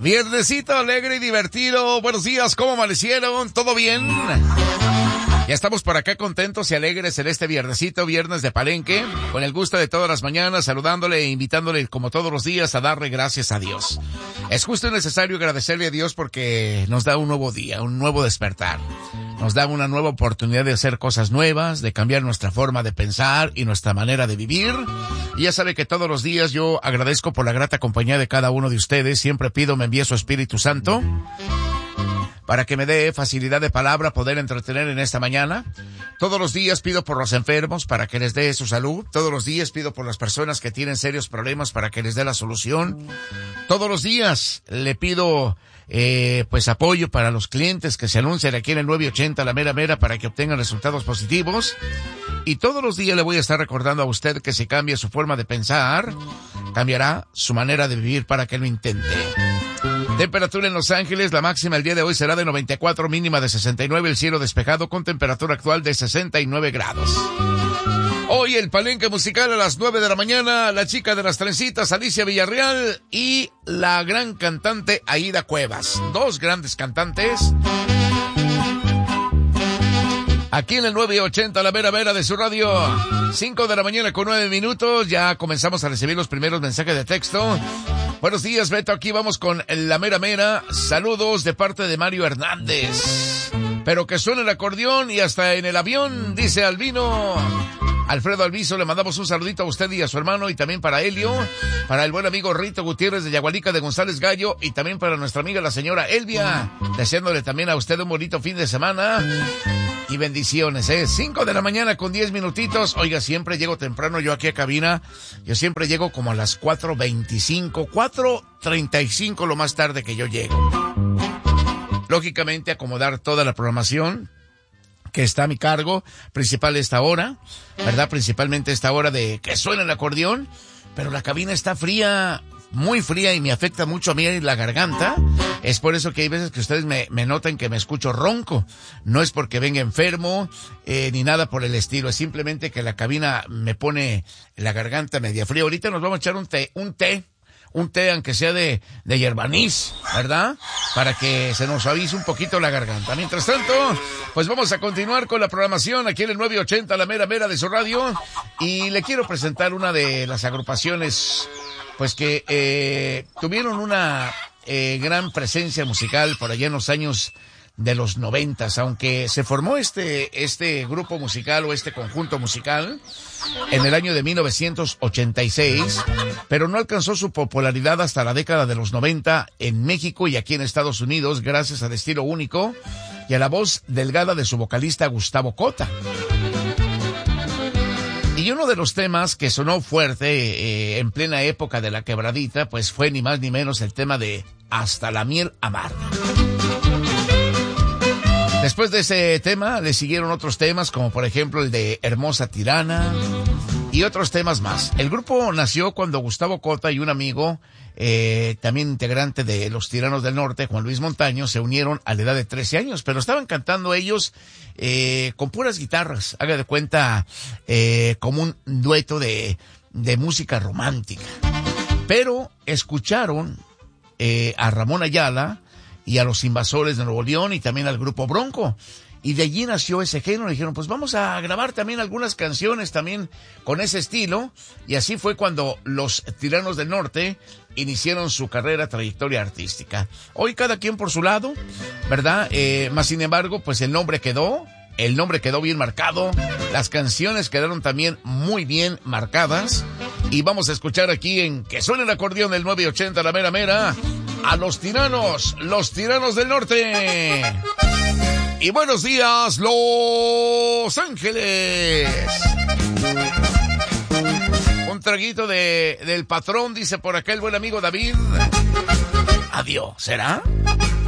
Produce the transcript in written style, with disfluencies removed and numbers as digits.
Viernesito alegre y divertido. Buenos días, ¿cómo amanecieron? ¿Todo bien? Ya estamos por acá contentos y alegres en este viernesito, viernes de Palenque, con el gusto de todas las mañanas, saludándole e invitándole como todos los días a darle gracias a Dios. Es justo y necesario agradecerle a Dios porque nos da un nuevo día, un nuevo despertar. Nos da una nueva oportunidad de hacer cosas nuevas, de cambiar nuestra forma de pensar y nuestra manera de vivir. Y ya sabe que todos los días yo agradezco por la grata compañía de cada uno de ustedes. Siempre pido me envíe su Espíritu Santo para que me dé facilidad de palabra, poder entretener en esta mañana. Todos los días pido por los enfermos para que les dé su salud. Todos los días pido por las personas que tienen serios problemas para que les dé la solución. Todos los días le pido pues apoyo para los clientes que se anuncian aquí en el 980 La Mera Mera para que obtengan resultados positivos. Y todos los días le voy a estar recordando a usted que si cambia su forma de pensar, cambiará su manera de vivir para que lo intente. Temperatura en Los Ángeles, la máxima el día de hoy será de 94, mínima de 69, el cielo despejado con temperatura actual de 69 grados. Hoy el Palenque musical a las 9 de la mañana, la chica de las trencitas Alicia Villarreal y la gran cantante Aida Cuevas. Dos grandes cantantes. Aquí en el 980, la Mera Mera de su radio. 5 de la mañana con 9 minutos. Ya comenzamos a recibir los primeros mensajes de texto. Buenos días, Beto. Aquí vamos con la Mera Mera. Saludos de parte de Mario Hernández. Pero que suene el acordeón y hasta en el avión, dice Albino. Alfredo Alviso, le mandamos un saludito a usted y a su hermano y también para Helio, para el buen amigo Rito Gutiérrez de Yagualica de González Gallo y también para nuestra amiga la señora Elvia, deseándole también a usted un bonito fin de semana y bendiciones, 5 de la mañana con 10 minutitos. Oiga, siempre llego temprano yo aquí a cabina, yo siempre llego como a las 4:25, 4:35 lo más tarde que yo llego. Lógicamente acomodar toda la programación que está a mi cargo, principal esta hora, ¿verdad? Principalmente esta hora de que suene el acordeón, pero la cabina está fría, muy fría y me afecta mucho a mí la garganta. Es por eso que hay veces que ustedes me notan que me escucho ronco. No es porque venga enfermo, ni nada por el estilo, es simplemente que la cabina me pone la garganta media fría. Ahorita nos vamos a echar un té, aunque sea de hierbanís, ¿verdad? Para que se nos suavice un poquito la garganta. Mientras tanto, pues vamos a continuar con la programación aquí en el 980, la Mera Mera de su radio. Y le quiero presentar una de las agrupaciones, pues que tuvieron una gran presencia musical por allá en los años de los 90, aunque se formó este grupo musical o este conjunto musical en el año de 1986, pero no alcanzó su popularidad hasta la década de los 90 en México y aquí en Estados Unidos, gracias al estilo único y a la voz delgada de su vocalista Gustavo Cota. Y uno de los temas que sonó fuerte en plena época de la quebradita, pues fue ni más ni menos el tema de Hasta la miel amarga. Después de ese tema le siguieron otros temas como por ejemplo el de Hermosa Tirana y otros temas más. El grupo nació cuando Gustavo Cota y un amigo, también integrante de Los Tiranos del Norte, Juan Luis Montaño, se unieron a la edad de 13 años, pero estaban cantando ellos con puras guitarras, haga de cuenta como un dueto de música romántica. Pero escucharon a Ramón Ayala y a los Invasores de Nuevo León y también al Grupo Bronco. Y de allí nació ese género. Dijeron, pues vamos a grabar también algunas canciones también con ese estilo. Y así fue cuando los Tiranos del Norte iniciaron su trayectoria artística. Hoy cada quien por su lado, ¿verdad? Más sin embargo, pues el nombre quedó bien marcado. Las canciones quedaron también muy bien marcadas. Y vamos a escuchar aquí en Que Suene el Acordeón del 980, la Mera Mera, a los Tiranos del Norte. Y buenos días, Los Ángeles. Un traguito del patrón, dice por acá el buen amigo David. Adiós, ¿será?